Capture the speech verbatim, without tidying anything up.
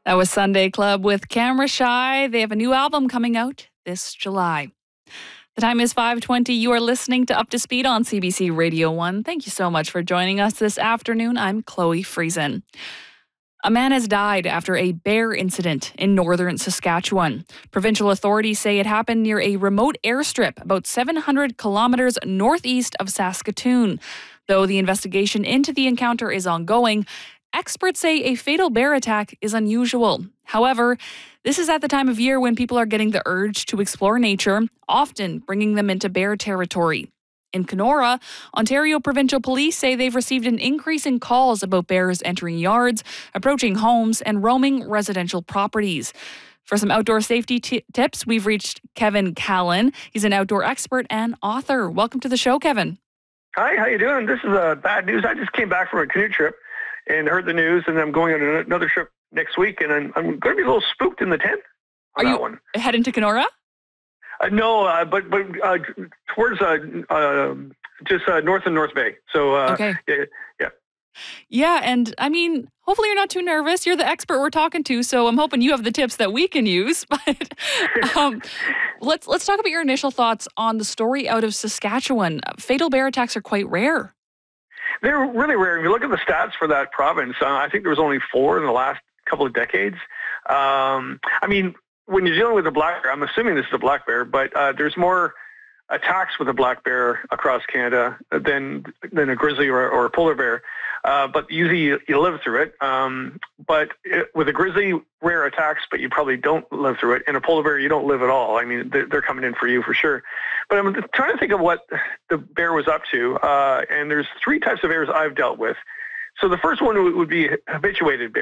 That was Sunday Club with Camera Shy. They have a new album coming out this July. The time is five twenty. You are listening to Up to Speed on C B C Radio one. Thank you so much for joining us this afternoon. I'm Chloe Friesen. A man has died after a bear incident in northern Saskatchewan. Provincial authorities say it happened near a remote airstrip about seven hundred kilometers northeast of Saskatoon. Though the investigation into the encounter is ongoing, experts say a fatal bear attack is unusual. However, this is at the time of year when people are getting the urge to explore nature, often bringing them into bear territory. In Kenora, Ontario Provincial Police say they've received an increase in calls about bears entering yards, approaching homes, and roaming residential properties. For some outdoor safety t- tips, we've reached Kevin Callan. He's an outdoor expert and author. Welcome to the show, Kevin. Hi, how you doing? This is uh, bad news. I just came back from a canoe trip and heard the news, and I'm going on another trip next week, and I'm, I'm going to be a little spooked in the tent on Are that you one. heading to Kenora? Uh, no, uh, but but uh, towards uh, uh, just uh, north of North Bay. So uh, Okay. yeah, yeah. Yeah, and I mean, hopefully you're not too nervous. You're the expert we're talking to, so I'm hoping you have the tips that we can use. But um, let's let's talk about your initial thoughts on the story out of Saskatchewan. Fatal bear attacks are quite rare. They're really rare. If you look at the stats for that province, uh, I think there was only four in the last couple of decades. Um, I mean, when you're dealing with a black bear, I'm assuming this is a black bear, but uh, there's more attacks with a black bear across Canada than than a grizzly or, or a polar bear. Uh, but usually you, you live through it. Um, but it, with a grizzly, rare attacks, but you probably don't live through it. And a polar bear, you don't live at all. I mean, they're, they're coming in for you for sure. But I'm trying to think of what the bear was up to. Uh, and there's three types of bears I've dealt with. So the first one would be habituated bear.